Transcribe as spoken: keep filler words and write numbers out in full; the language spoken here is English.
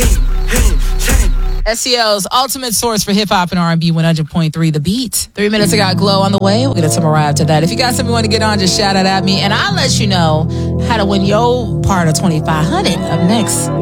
S C L's ultimate source for hip-hop and R and B, one hundred point three The Beat. Three minutes, I got Glow on the way. We'll get it to Mariah after that. If you got something you want to get on, just shout it at me, and I'll let you know how to win your part of twenty-five hundred dollars up next.